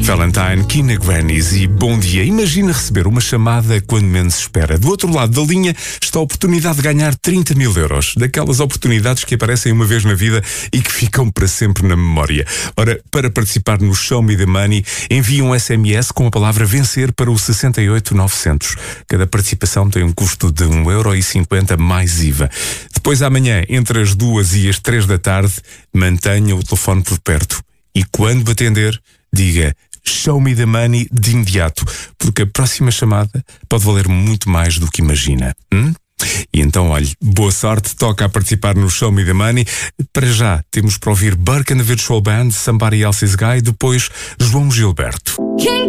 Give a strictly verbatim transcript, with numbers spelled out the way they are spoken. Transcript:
Valentine, Kina Grannies e bom dia. Imagina receber uma chamada quando menos se espera. Do outro lado da linha está a oportunidade de ganhar trinta mil euros. Daquelas oportunidades que aparecem uma vez na vida e que ficam para sempre na memória. Ora, para participar no Show Me the Money, envie um S M S com a palavra vencer para o sessenta e oito novecentos. Cada participação tem um custo de um euro e cinquenta mais I V A. Depois amanhã, entre as duas e as três da tarde, mantenha o telefone por perto. E quando atender, diga Show Me the Money de imediato, porque a próxima chamada pode valer muito mais do que imagina. Hum? E então, olhe, boa sorte, toca a participar no Show Me the Money. Para já, temos para ouvir Burke and the Virtual Band, Somebody Else's Guy, depois João Gilberto.